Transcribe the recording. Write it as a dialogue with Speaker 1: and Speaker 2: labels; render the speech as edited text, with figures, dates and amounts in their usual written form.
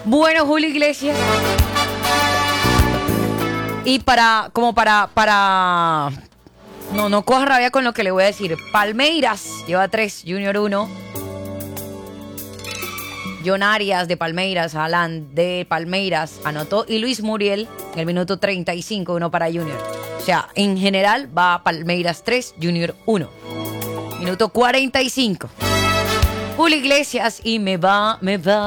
Speaker 1: Bueno, Julio Iglesias. Y no coja rabia con lo que le voy a decir. Palmeiras lleva 3, Junior 1. John Arias de Palmeiras, Alan de Palmeiras anotó. Y Luis Muriel en el minuto 35, 1 para Junior. O sea, en general va Palmeiras 3, Junior 1. Minuto 45. Julio Iglesias y me va.